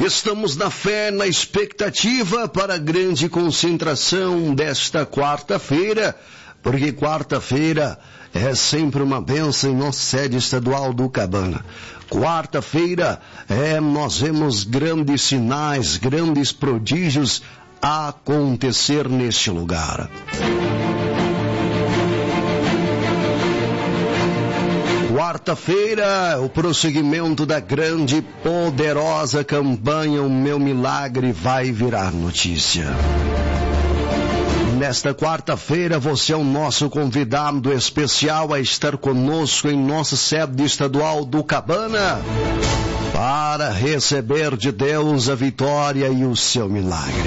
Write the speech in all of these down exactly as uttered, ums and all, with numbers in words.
Estamos na fé, na expectativa para a grande concentração desta quarta-feira, porque quarta-feira é sempre uma bênção em nossa sede estadual do Cabana. Quarta-feira é, nós vemos grandes sinais, grandes prodígios a acontecer neste lugar. Quarta-feira, o prosseguimento da grande e poderosa campanha O Meu Milagre Vai Virar Notícia. Nesta quarta-feira, você é o nosso convidado especial a estar conosco em nossa sede estadual do Cabana para receber de Deus a vitória e o seu milagre.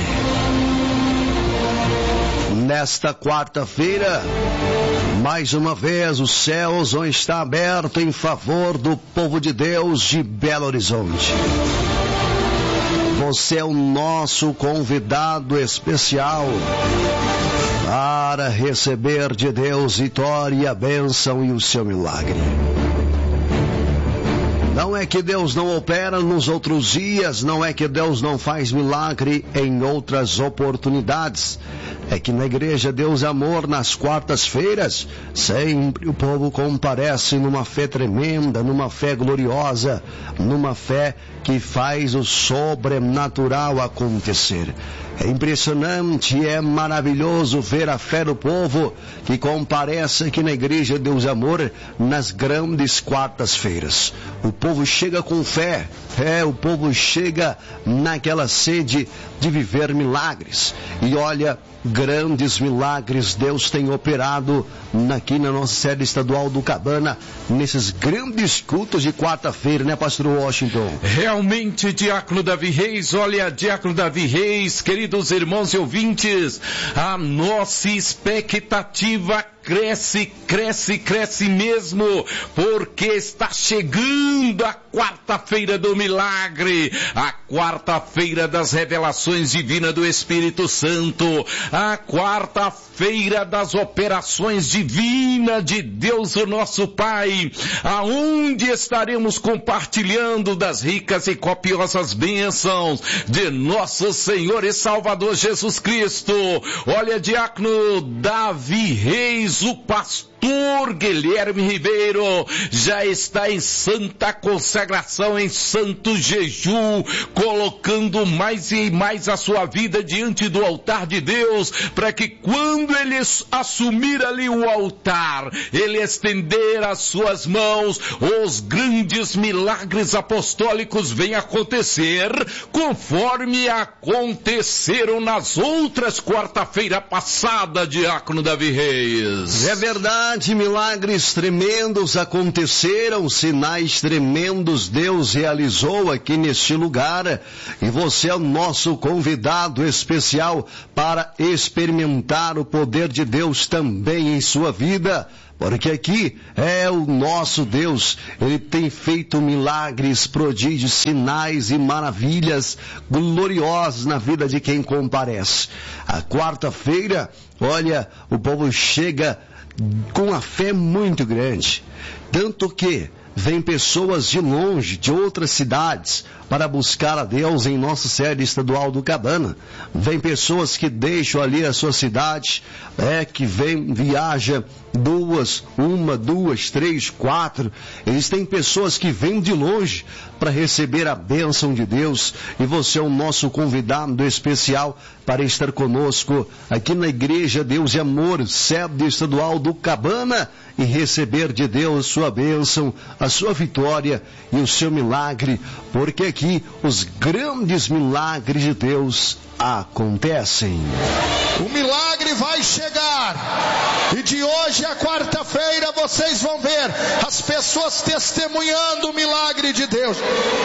Nesta quarta-feira, mais uma vez, os céus vão estar abertos em favor do povo de Deus de Belo Horizonte. Você é o nosso convidado especial para receber de Deus vitória, bênção e o seu milagre. Não é que Deus não opera nos outros dias, não é que Deus não faz milagre em outras oportunidades. É que na igreja Deus é Amor, nas quartas-feiras, sempre o povo comparece numa fé tremenda, numa fé gloriosa, numa fé que faz o sobrenatural acontecer. É impressionante, é maravilhoso ver a fé do povo que comparece aqui na igreja Deus é Amor nas grandes quartas-feiras. O povo chega com fé, é, o povo chega naquela sede de viver milagres. E olha, grandes milagres Deus tem operado aqui na nossa sede estadual do Cabana, nesses grandes cultos de quarta-feira, né, pastor Washington? Realmente, Diácono Davi Reis, olha, Diácono Davi Reis, queridos irmãos e ouvintes, a nossa expectativa cresce, cresce, cresce mesmo, porque está chegando a quarta-feira do milagre, a quarta-feira das revelações divinas do Espírito Santo, a quarta-feira das operações divinas de Deus, o nosso Pai, aonde estaremos compartilhando das ricas e copiosas bênçãos de nosso Senhor e Salvador Jesus Cristo. Olha, Diácono Davi Reis, o pastor Guilherme Ribeiro já está em santa consagração, em santo jejum, colocando mais e mais a sua vida diante do altar de Deus, para que quando ele assumir ali o altar, ele estender as suas mãos, os grandes milagres apostólicos venham acontecer, conforme aconteceram nas outras quarta-feira passada, Diácono Davi Reis. É verdade. Milagres tremendos aconteceram, sinais tremendos Deus realizou aqui neste lugar, e você é o nosso convidado especial para experimentar o poder de Deus também em sua vida, porque aqui é o nosso Deus, Ele tem feito milagres, prodígios, sinais e maravilhas gloriosos na vida de quem comparece. A quarta-feira, olha, o povo chega com a fé muito grande, tanto que vem pessoas de longe, de outras cidades, para buscar a Deus em nossa sede estadual do Cabana. Vem pessoas que deixam ali a sua cidade, é, que vem, viaja duas, uma, duas, três, quatro. Existem pessoas que vêm de longe para receber a bênção de Deus, e você é o nosso convidado especial para estar conosco aqui na igreja Deus e Amor, sede estadual do Cabana, e receber de Deus sua bênção, a sua vitória e o seu milagre, porque aqui os grandes milagres de Deus acontecem. O milagre vai chegar, e de hoje a quarta-feira vocês vão ver as pessoas testemunhando o milagre de Deus.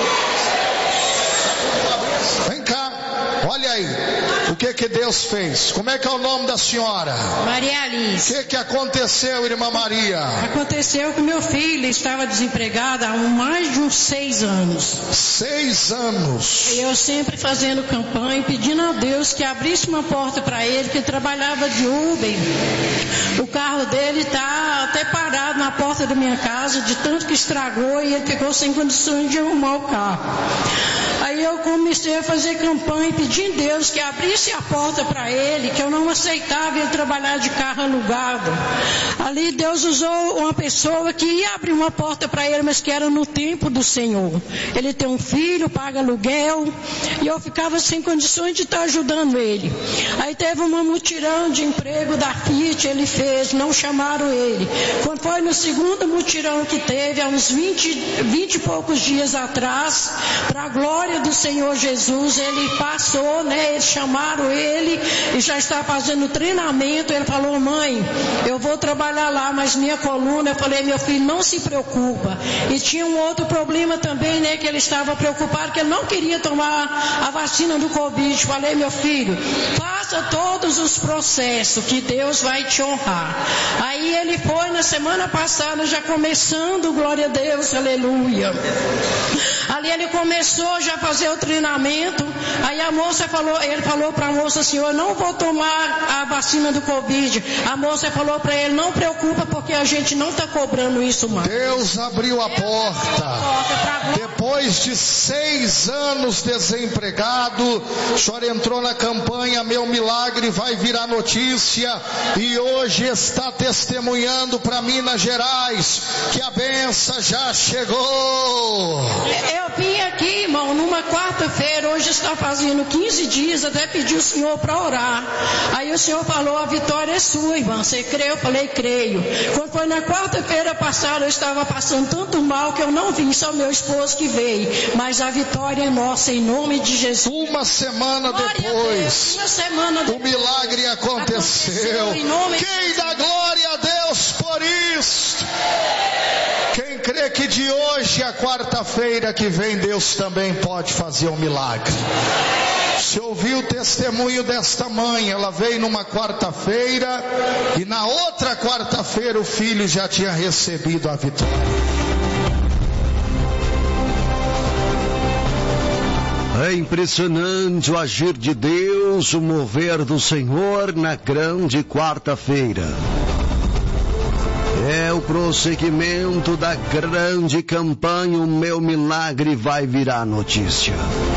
Vem cá, olha aí, o que que Deus fez? Como é que é o nome da senhora? Maria Alice. O que que aconteceu, irmã Maria? Aconteceu que meu filho estava desempregado há mais de uns seis anos. Seis anos. E eu sempre fazendo campanha, pedindo a Deus que abrisse uma porta para ele, que ele trabalhava de Uber. O carro dele está até parado na porta da minha casa, de tanto que estragou, e ele ficou sem condições de arrumar o carro. Aí eu eu comecei a fazer campanha pedindo a Deus que abrisse a porta para ele, que eu não aceitava ele trabalhar de carro alugado. Ali Deus usou uma pessoa que ia abrir uma porta para ele, mas que era no tempo do Senhor. Ele tem um filho, paga aluguel, e eu ficava sem condições de estar ajudando ele. Aí teve uma mutirão de emprego da Fiat, ele fez, não chamaram ele. Quando foi no segundo mutirão que teve, há uns vinte, vinte e poucos dias atrás, para a glória do Senhor Jesus, ele passou, né? Eles chamaram ele e já está fazendo treinamento. Ele falou: mãe, eu vou trabalhar lá, mas minha coluna. Eu falei: meu filho, não se preocupa. E tinha um outro problema também, né? Que ele estava preocupado, que ele não queria tomar a vacina do Covid. Falei: meu filho, faça todos os processos que Deus vai te honrar. Aí ele foi na semana passada, já começando, glória a Deus, aleluia. Ali ele começou já a fazer o treinamento. Aí a moça falou, ele falou para a moça assim: eu não vou tomar a vacina do Covid. A moça falou para ele: não preocupa, porque a gente não está cobrando isso mais. Deus abriu a Deus porta. abriu a porta pra... Depois de seis anos desempregado, o senhor entrou na campanha Meu Milagre Vai Virar Notícia, e hoje está testemunhando para Minas Gerais que a benção já chegou. Eu vim aqui, irmão, numa quarta-feira, hoje está fazendo quinze dias, até pedi o senhor para orar. Aí o senhor falou: a vitória é sua, irmã, você crê? Eu falei: creio. Quando foi na quarta-feira passada, eu estava passando tanto mal que eu não vim, só meu esposo que veio. Mas a vitória é nossa, em nome de Jesus. Uma semana Glória depois, Deus, uma semana o depois, milagre aconteceu. aconteceu em nome de Quem dá glória a Deus por isso? Quem crê que de hoje a quarta-feira que vem Deus também pode fazer um milagre? Você ouviu o testemunho desta mãe? Ela veio numa quarta-feira e na outra quarta-feira o filho já tinha recebido a vitória. É impressionante o agir de Deus, o mover do Senhor na grande quarta-feira. É o prosseguimento da grande campanha O Meu Milagre Vai Virar Notícia.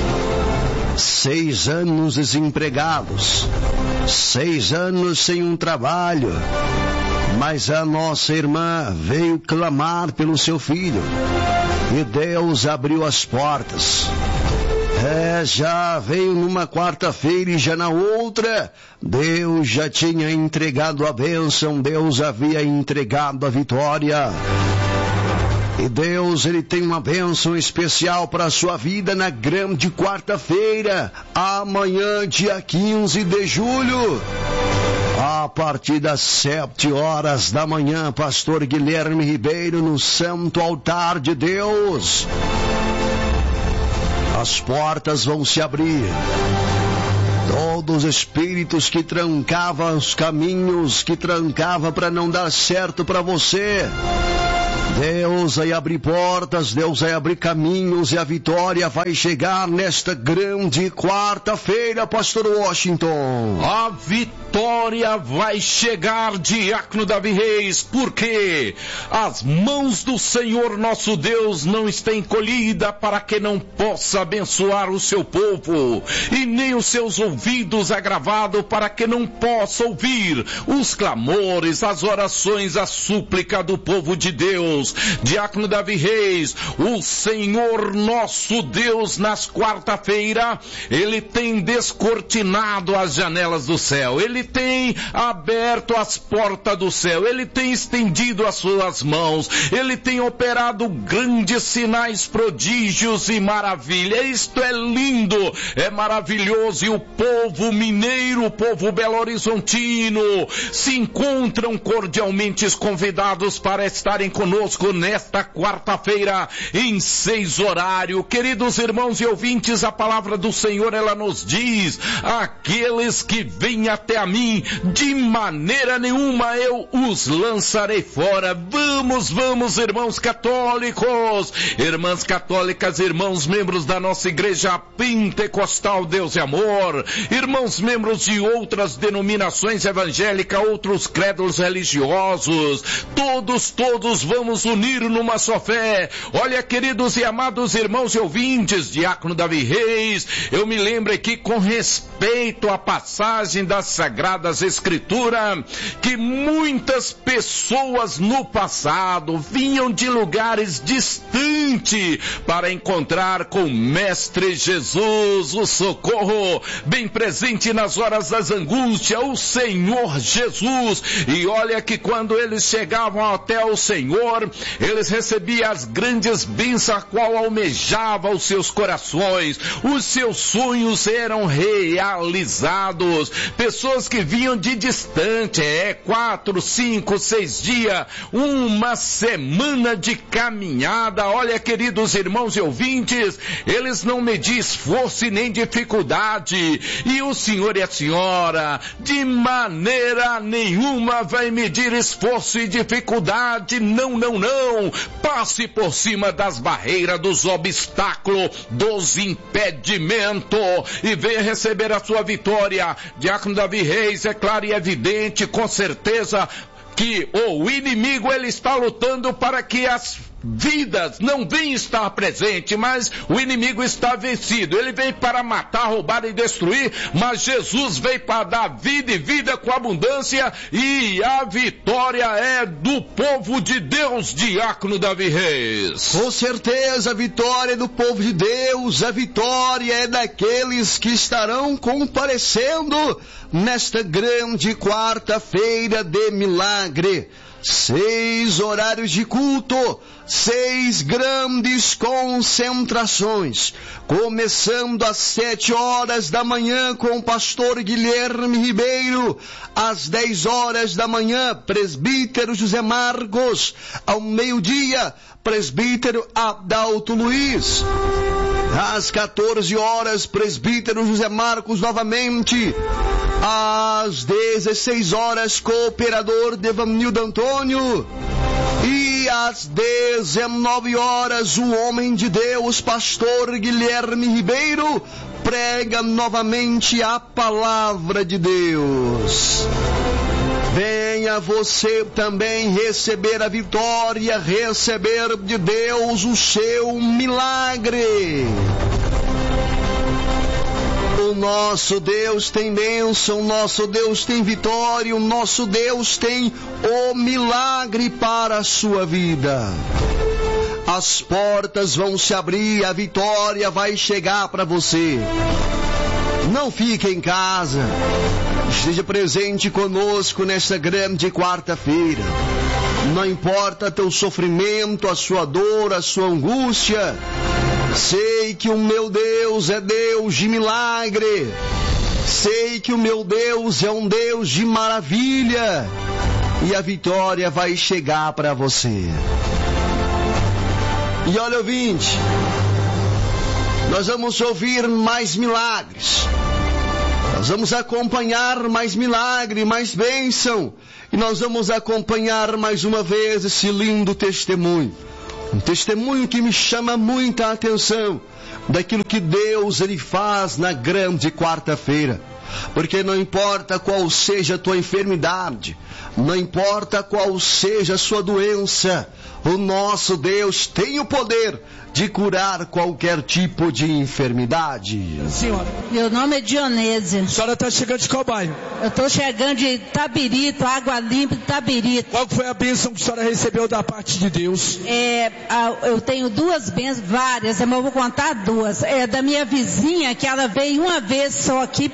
Seis anos desempregados, seis anos sem um trabalho, mas a nossa irmã veio clamar pelo seu filho e Deus abriu as portas. É, já veio numa quarta-feira e já na outra, Deus já tinha entregado a bênção, Deus havia entregado a vitória. E Deus, Ele tem uma bênção especial para a sua vida na grande quarta-feira, amanhã, dia quinze de julho. A partir das sete horas da manhã, pastor Guilherme Ribeiro no Santo Altar de Deus. As portas vão se abrir. Todos os espíritos que trancavam os caminhos, que trancavam para não dar certo para você, Deus vai abrir portas, Deus vai abrir caminhos, e a vitória vai chegar nesta grande quarta-feira, pastor Washington. A vitória vai chegar, diácono Davi Reis, porque as mãos do Senhor nosso Deus não estão encolhidas para que não possa abençoar o seu povo, e nem os seus ouvidos agravados para que não possa ouvir os clamores, as orações, a súplica do povo de Deus. Diácono Davi Reis, o Senhor nosso Deus, nas quarta-feira, Ele tem descortinado as janelas do céu, Ele tem aberto as portas do céu, Ele tem estendido as suas mãos, Ele tem operado grandes sinais, prodígios e maravilha. Isto é lindo, é maravilhoso, e o povo mineiro, o povo belo-horizontino se encontram cordialmente convidados para estarem conosco nesta quarta-feira, em seis horário. Queridos irmãos e ouvintes, a palavra do Senhor, ela nos diz: aqueles que vêm até a mim, de maneira nenhuma eu os lançarei fora. Vamos, vamos, irmãos católicos, irmãs católicas, irmãos membros da nossa igreja pentecostal Deus e Amor, irmãos membros de outras denominações evangélicas, outros credos religiosos, todos, todos vamos nos unir numa só fé. Olha, queridos e amados irmãos e ouvintes, diácono Davi Reis, eu me lembro aqui com respeito à passagem das Sagradas Escrituras, que muitas pessoas no passado vinham de lugares distantes para encontrar com o Mestre Jesus, o socorro bem presente nas horas das angústias, o Senhor Jesus. E olha que quando eles chegavam até o Senhor, eles recebiam as grandes bênçãos a qual almejava os seus corações. Os seus sonhos eram realizados. Pessoas que vinham de distante, é quatro, cinco, seis dias, uma semana de caminhada. Olha, queridos irmãos e ouvintes, eles não mediam esforço e nem dificuldade. E o senhor e a senhora, de maneira nenhuma vai medir esforço e dificuldade. Não, não, não. Passe por cima das barreiras, dos obstáculos, dos impedimentos e venha receber a sua vitória. Diácono Davi Reis, é claro e evidente, com certeza, que o inimigo ele está lutando para que as vidas não vêm estar presente, mas o inimigo está vencido. Ele veio para matar, roubar e destruir, mas Jesus veio para dar vida e vida com abundância, e a vitória é do povo de Deus, diácono Davi Reis. Com certeza a vitória é do povo de Deus, a vitória é daqueles que estarão comparecendo nesta grande quarta-feira de milagre. Seis horários de culto, seis grandes concentrações, começando às sete horas da manhã com o pastor Guilherme Ribeiro, às dez horas da manhã, presbítero José Marcos, ao meio-dia, presbítero Adalto Luiz, às quatorze horas, presbítero José Marcos novamente, às dezesseis horas, cooperador Devanildo Antônio, e às dezenove horas, o homem de Deus, pastor Guilherme Ribeiro, prega novamente a palavra de Deus. Venha você também receber a vitória, receber de Deus o seu milagre. O nosso Deus tem bênção, o nosso Deus tem vitória, o nosso Deus tem o milagre para a sua vida. As portas vão se abrir, a vitória vai chegar para você. Não fique em casa, esteja presente conosco nesta grande quarta-feira. Não importa teu sofrimento, a sua dor, a sua angústia, sei que o meu Deus é Deus de milagre. Sei que o meu Deus é um Deus de maravilha. E a vitória vai chegar para você. E olha, ouvinte, nós vamos ouvir mais milagres. Nós vamos acompanhar mais milagre, mais bênção. E nós vamos acompanhar mais uma vez esse lindo testemunho. Um testemunho que me chama muita atenção daquilo que Deus ele faz na grande quarta-feira. Porque não importa qual seja a tua enfermidade, não importa qual seja a sua doença, o nosso Deus tem o poder de curar qualquer tipo de enfermidade. Senhora, Meu nome é Dionésia. a senhora está chegando de qual bairro? Eu estou chegando de Tabirito, Água Limpa de Tabirito. Qual foi a bênção que a senhora recebeu da parte de Deus? É, a- eu tenho duas bênçãos, várias, mas eu vou contar duas. É da minha vizinha, que ela veio uma vez só aqui